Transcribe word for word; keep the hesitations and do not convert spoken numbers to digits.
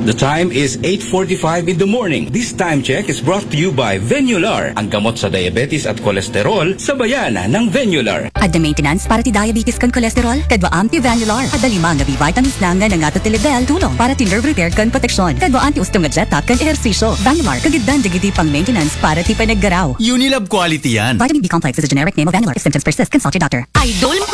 The time is eight forty-five in the morning. This time check is brought to you by Venular, ang gamot sa diabetes at kolesterol sa bayan ng Venular. At the maintenance para ti diabetes kan kolesterol, kadwa anti Venular. At lima nga B-vitamins na nga nga tilidel tulong para ti nerve repair kan proteksyon. Kadwa anti ustong nga jet kan ehersisyo. Venular, kagiddan digiti pang maintenance para ti panaggaraw. Unilab quality yan. Vitamin B complex is a generic name of Venular. If symptoms persist, consult your doctor. Idol